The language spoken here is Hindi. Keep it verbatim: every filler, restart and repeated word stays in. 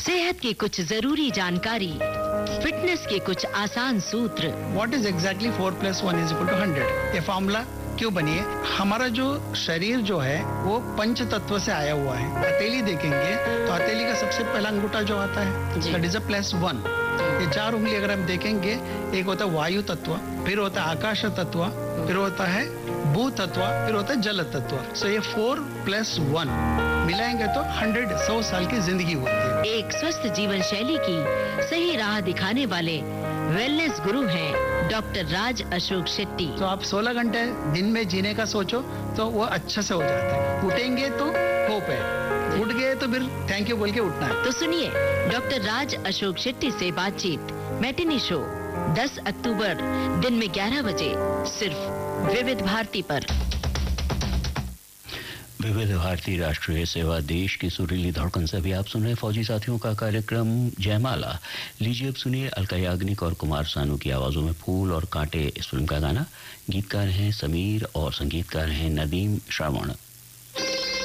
सेहत की कुछ जरूरी जानकारी, फिटनेस के कुछ आसान सूत्र। What is exactly four plus one is equal two hundred? ये फॉर्मूला क्यों बनी है? हमारा जो शरीर जो है वो पंच तत्व से आया हुआ है। हथेली देखेंगे तो हथेली का सबसे पहला अंगूठा जो आता है that is a plus one. ये चार उंगली अगर हम देखेंगे, एक होता है वायु तत्व, फिर होता है आकाश तत्व, फिर होता है भू तत्व, फिर होता है जल तत्व। सो ये फोर प्लस वन मिलाएंगे तो हंड्रेड सौ साल की जिंदगी होती है। एक स्वस्थ जीवन शैली की सही राह दिखाने वाले वेलनेस गुरु हैं डॉक्टर राज अशोक शेट्टी। तो आप सोलह घंटे दिन में जीने का सोचो तो वो अच्छे से हो जाता है। उठेंगे तो होप है, उठ गए तो फिर थैंक यू बोल के उठना है। तो सुनिए डॉक्टर राज अशोक शेट्टी से बातचीत मैटिनी शो दस अक्टूबर दिन में ग्यारह बजे सिर्फ विविध भारती पर। विविध भारती राष्ट्रीय सेवा, देश की सुरीली धड़कन से भी आप सुन रहे फौजी साथियों का कार्यक्रम जयमाला। लीजिए अब सुनिए अलका याग्निक और कुमार सानू की आवाजों में फूल और कांटे इस फिल्म का गाना। गीतकार हैं समीर और संगीतकार हैं नदीम श्रावण।